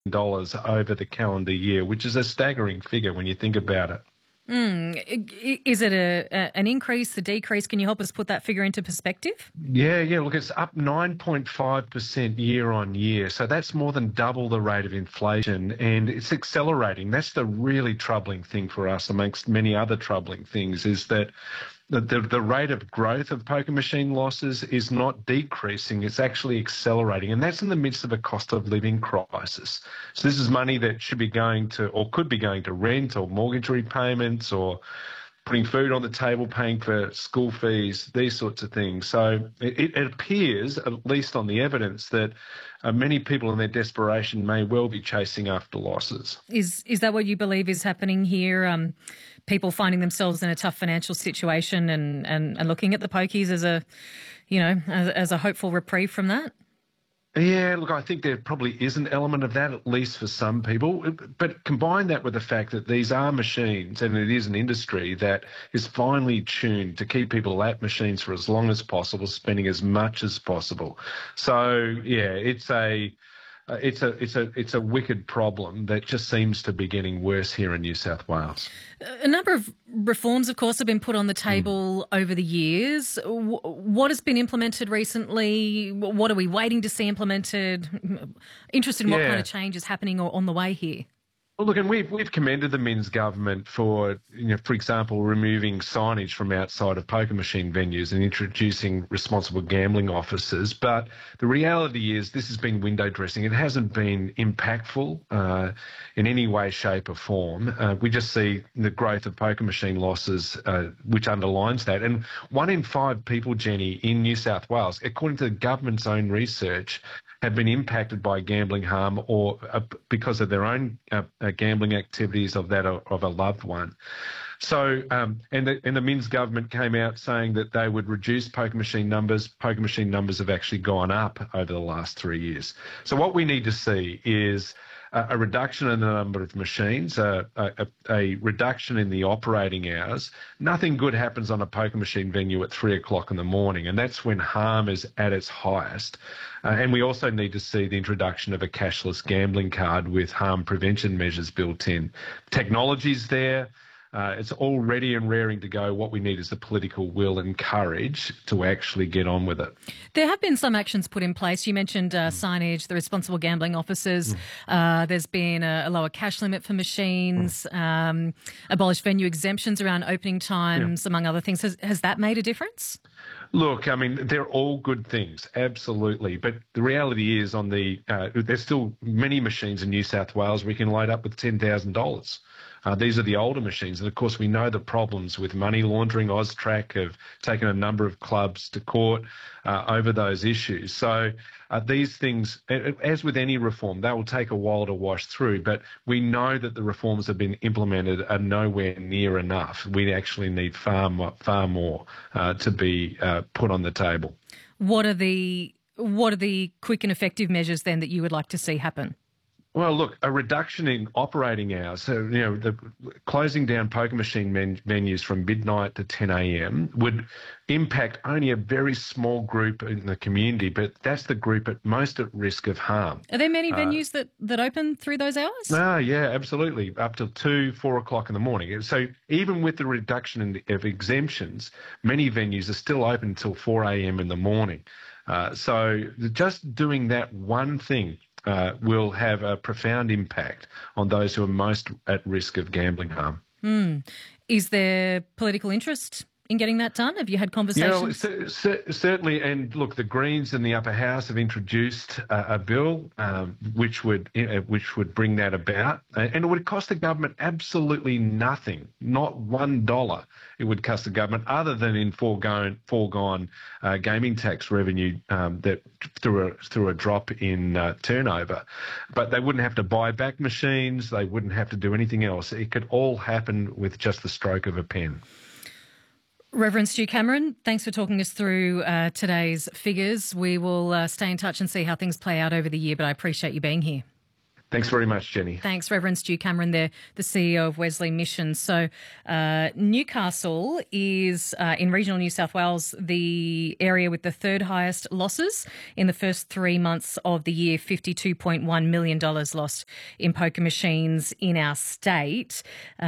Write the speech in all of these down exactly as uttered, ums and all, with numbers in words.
dollars over the calendar year, which is a staggering figure when you think about it. Mm. Is it a, a an increase, a decrease? Can you help us put that figure into perspective? Yeah, yeah. Look, it's up nine point five percent year on year. So that's more than double the rate of inflation, and it's accelerating. That's the really troubling thing for us, amongst many other troubling things, is that the, the, the rate of growth of poker machine losses is not decreasing, it's actually accelerating. And that's in the midst of a cost of living crisis. So this is money that should be going to, or could be going to rent or mortgage repayments or putting food on the table, paying for school fees, these sorts of things. So it, it appears, at least on the evidence, that uh, many people in their desperation may well be chasing after losses. Is is that what you believe is happening here? Um, people finding themselves in a tough financial situation and, and, and looking at the pokies as a, you know, as, as a hopeful reprieve from that? Yeah, look, I think there probably is an element of that, at least for some people. But combine that with the fact that these are machines and it is an industry that is finely tuned to keep people at machines for as long as possible, spending as much as possible. So, yeah, it's a... Uh, it's a it's a it's a wicked problem that just seems to be getting worse here in New South Wales. A number of reforms, of course, have been put on the table mm. over the years. What has been implemented recently? What are we waiting to see implemented? Interested in what yeah. kind of change is happening or on the way here? Well, look, and we've we've commended the Minns government for, you know, for example, removing signage from outside of poker machine venues and introducing responsible gambling officers. But the reality is this has been window dressing. It hasn't been impactful uh, in any way, shape or form. Uh, we just see the growth of poker machine losses, uh, which underlines that. And one in five people, Jenny, in New South Wales, according to the government's own research, have been impacted by gambling harm or uh, because of their own uh, uh, gambling activities of that of, of a loved one. So, um, and, the, and the Minns government came out saying that they would reduce poker machine numbers. Poker machine numbers have actually gone up over the last three years. So what we need to see is a, a reduction in the number of machines, a, a, a reduction in the operating hours. Nothing good happens on a poker machine venue at three o'clock in the morning, and that's when harm is at its highest. Uh, and we also need to see the introduction of a cashless gambling card with harm prevention measures built in. Technology's there. Uh, it's all ready and raring to go. What we need is the political will and courage to actually get on with it. There have been some actions put in place. You mentioned uh, signage, the responsible gambling officers. Mm. Uh, there's been a, a lower cash limit for machines, mm. um, abolished venue exemptions around opening times, yeah. among other things. Has, has that made a difference? Look, I mean, they're all good things, absolutely. But the reality is on the uh, there's still many machines in New South Wales we can load up with ten thousand dollars. Uh, these are the older machines. And, of course, we know the problems with money laundering. AUSTRAC have taken a number of clubs to court uh, over those issues. So uh, these things, as with any reform, they will take a while to wash through. But we know that the reforms that have been implemented are nowhere near enough. We actually need far more, far more uh, to be uh, put on the table. What are the what are the quick and effective measures then that you would like to see happen? Well, look, a reduction in operating hours, so, you know, the closing down poker machine men- venues from midnight to ten a.m. would impact only a very small group in the community, but that's the group at most at risk of harm. Are there many venues uh, that, that open through those hours? Ah, yeah, absolutely, up to two, four o'clock in the morning. So even with the reduction in the, of exemptions, many venues are still open until four a.m. in the morning. Uh, so just doing that one thing Uh, will have a profound impact on those who are most at risk of gambling harm. Mm. Is there political interest in getting that done? Have you had conversations? Yeah, c- certainly. And look, the Greens in the upper house have introduced uh, a bill um, which would uh, which would bring that about, and it would cost the government absolutely nothing, not one dollar. It would cost the government, other than in foregone foregone uh, gaming tax revenue um, that through a through a drop in uh, turnover. But they wouldn't have to buy back machines. They wouldn't have to do anything else. It could all happen with just the stroke of a pen. Reverend Stu Cameron, thanks for talking us through uh, today's figures. We will uh, stay in touch and see how things play out over the year, but I appreciate you being here. Thanks very much, Jenny. Thanks, Reverend Stu Cameron there, the C E O of Wesley Mission. So uh, Newcastle is, uh, in regional New South Wales, the area with the third highest losses in the first three months of the year, fifty-two point one million dollars lost in poker machines in our state.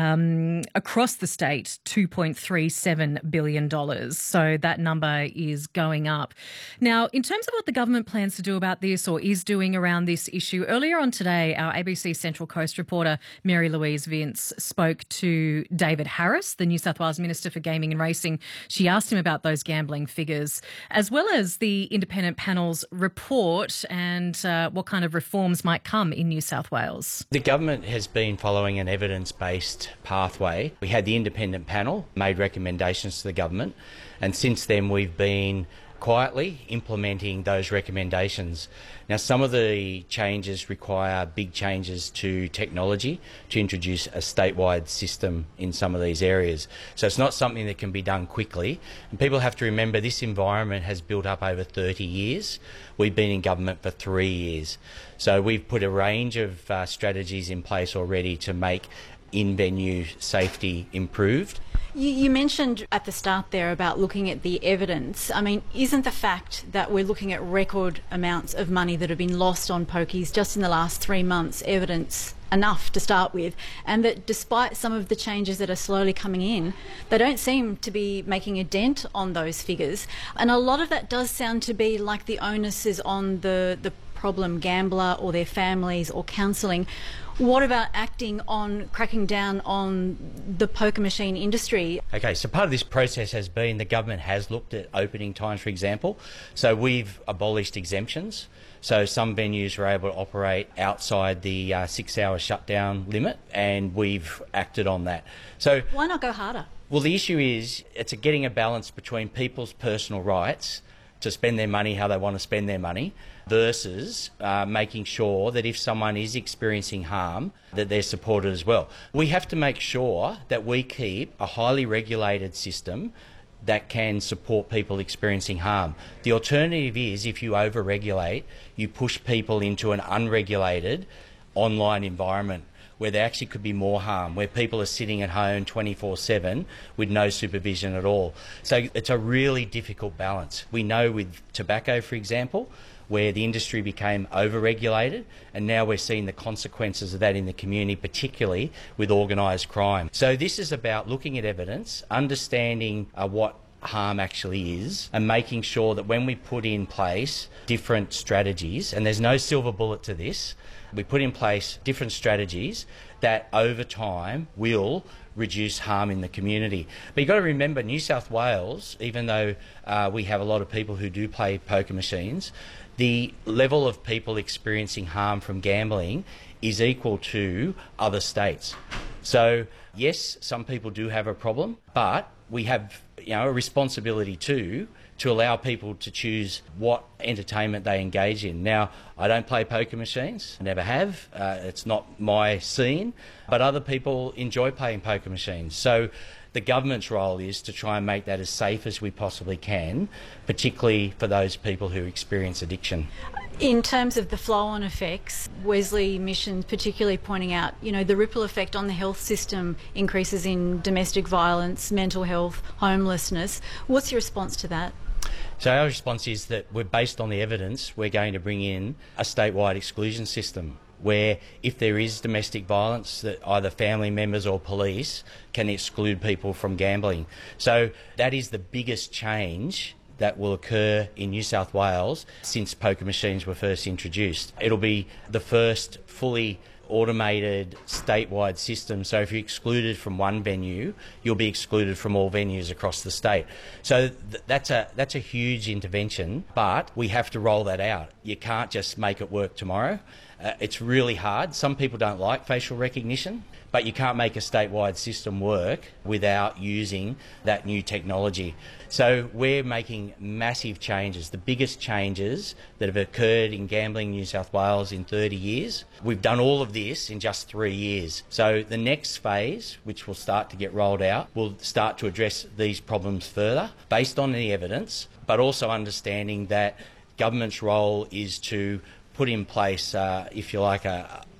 Um, across the state, two point three seven billion dollars. So that number is going up. Now, in terms of what the government plans to do about this or is doing around this issue, earlier on today, our A B C Central Coast reporter Mary Louise Vince spoke to David Harris, the New South Wales Minister for Gaming and Racing. She asked him about those gambling figures, as well as the independent panel's report and uh, what kind of reforms might come in New South Wales. The government has been following an evidence-based pathway. We had the independent panel, made recommendations to the government, and since then we've been quietly implementing those recommendations. Now, some of the changes require big changes to technology to introduce a statewide system in some of these areas. So it's not something that can be done quickly. And people have to remember this environment has built up over thirty years. We've been in government for three years. So we've put a range of uh, strategies in place already to make in-venue safety improved. You, you mentioned at the start there about looking at the evidence. I mean, isn't the fact that we're looking at record amounts of money that have been lost on pokies just in the last three months evidence enough to start with, and that despite some of the changes that are slowly coming in, they don't seem to be making a dent on those figures? And a lot of that does sound to be like the onus is on the, the problem gambler or their families or counselling. What about acting on cracking down on the poker machine industry? Okay, so part of this process has been the government has looked at opening times, for example. So we've abolished exemptions. So some venues were able to operate outside the uh, six-hour shutdown limit, and we've acted on that. So why not go harder? Well, the issue is it's a getting a balance between people's personal rights to spend their money how they want to spend their money versus uh, making sure that if someone is experiencing harm, that they're supported as well. We have to make sure that we keep a highly regulated system that can support people experiencing harm. The alternative is if you over-regulate, you push people into an unregulated online environment where there actually could be more harm, where people are sitting at home twenty-four seven with no supervision at all. So it's a really difficult balance. We know with tobacco, for example, where the industry became over-regulated, and now we're seeing the consequences of that in the community, particularly with organised crime. So this is about looking at evidence, understanding uh, what harm actually is, and making sure that when we put in place different strategies, and there's no silver bullet to this, we put in place different strategies that over time will reduce harm in the community. But you've got to remember, New South Wales, even though uh, we have a lot of people who do play poker machines, the level of people experiencing harm from gambling is equal to other states. So yes, some people do have a problem, but we have, you know, a responsibility too to allow people to choose what entertainment they engage in. Now, I don't play poker machines, I never have. Uh, it's not my scene, but other people enjoy playing poker machines. So the government's role is to try and make that as safe as we possibly can, particularly for those people who experience addiction. In terms of the flow-on effects, Wesley Mission particularly pointing out, you know, the ripple effect on the health system, increases in domestic violence, mental health, homelessness. What's your response to that? So our response is that we're based on the evidence, we're going to bring in a statewide exclusion system where if there is domestic violence, that either family members or police can exclude people from gambling. So that is the biggest change that will occur in New South Wales since poker machines were first introduced. It'll be the first fully automated statewide system, so if you're excluded from one venue, you'll be excluded from all venues across the state. So th- that's a that's a huge intervention, but we have to roll that out. You can't just make it work tomorrow. Uh, it's really hard. Some people don't like facial recognition, but you can't make a statewide system work without using that new technology. So we're making massive changes, the biggest changes that have occurred in gambling in New South Wales in thirty years. We've done all of this in just three years. So the next phase, which will start to get rolled out, will start to address these problems further based on the evidence, but also understanding that government's role is to put in place, uh, if you like, a,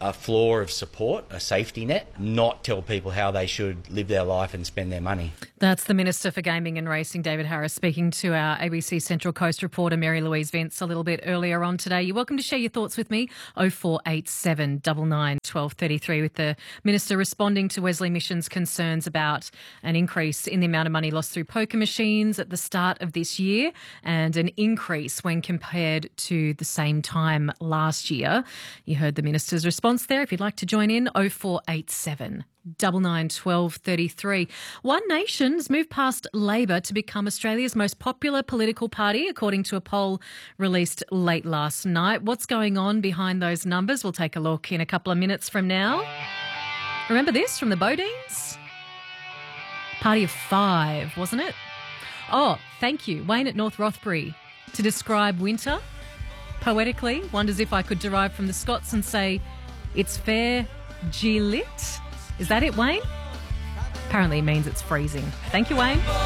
a floor of support, a safety net, not tell people how they should live their life and spend their money. That's the Minister for Gaming and Racing, David Harris, speaking to our A B C Central Coast reporter, Mary Louise Vince, a little bit earlier on today. You're welcome to share your thoughts with me, oh four eight seven, nine nine, one two three three, with the Minister responding to Wesley Mission's concerns about an increase in the amount of money lost through poker machines at the start of this year and an increase when compared to the same time last year. You heard the Minister's response there. If you'd like to join in, oh four eight seven, nine nine, one two three three. One Nation's moved past Labor to become Australia's most popular political party, according to a poll released late last night. What's going on behind those numbers? We'll take a look in a couple of minutes from now. Remember this from the Bodines? Party of five, wasn't it? Oh, thank you, Wayne at North Rothbury, to describe winter poetically. Wonders if I could derive from the Scots and say, it's fair G lit. Is that it, Wayne? Apparently it means it's freezing. Thank you, Wayne.